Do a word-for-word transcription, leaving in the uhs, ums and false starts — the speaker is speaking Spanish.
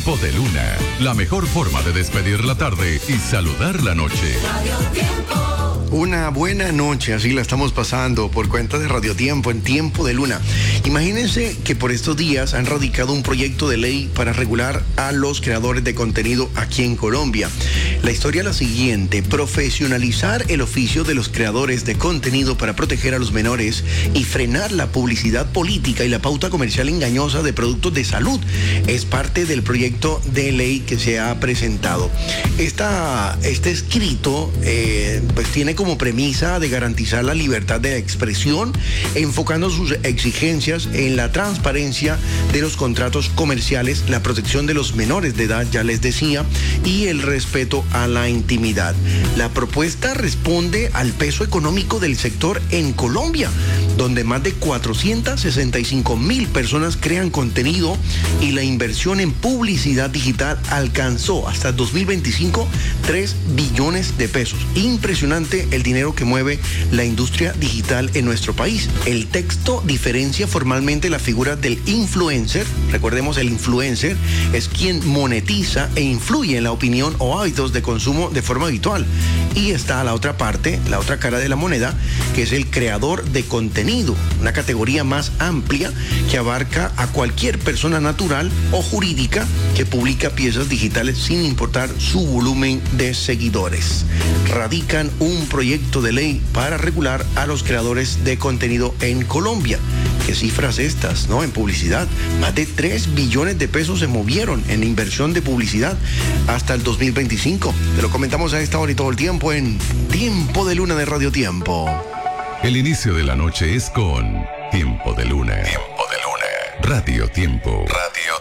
Tiempo de Luna, la mejor forma de despedir la tarde y saludar la noche. Radio Tiempo. Una buena noche, así la estamos pasando por cuenta de Radio Tiempo en Tiempo de Luna. Imagínense que por estos días han radicado un proyecto de ley para regular a los creadores de contenido aquí en Colombia. La historia es la siguiente: profesionalizar el oficio de los creadores de contenido para proteger a los menores y frenar la publicidad política y la pauta comercial engañosa de productos de salud. Es parte del proyecto de ley que se ha presentado. Esta, este escrito eh, pues tiene como premisa de garantizar la libertad de expresión, enfocando sus exigencias en la transparencia de los contratos comerciales, la protección de los menores de edad, ya les decía, y el respeto a la intimidad. La propuesta responde al peso económico del sector en Colombia, donde más de cuatrocientas sesenta y cinco mil personas crean contenido y la inversión en publicidad digital alcanzó hasta dos mil veinticinco tres billones de pesos. Impresionante el dinero que mueve la industria digital en nuestro país. El texto diferencia formalmente la figura del influencer. Recordemos, el influencer es quien monetiza e influye en la opinión o hábitos de consumo de forma habitual. Y está la otra parte, la otra cara de la moneda, que es el creador de contenido, una categoría más amplia que abarca a cualquier persona natural o jurídica que publica piezas digitales sin importar su volumen de seguidores. Radican un proyecto de ley para regular a los creadores de contenido en Colombia. ¿Qué cifras estas, no? En publicidad, más de tres billones de pesos se movieron en inversión de publicidad hasta el dos mil veinticinco. Te lo comentamos a esta hora y todo el tiempo en Tiempo de Luna de Radio Tiempo. El inicio de la noche es con Tiempo de Luna. Tiempo de Luna. Radio Tiempo. Radio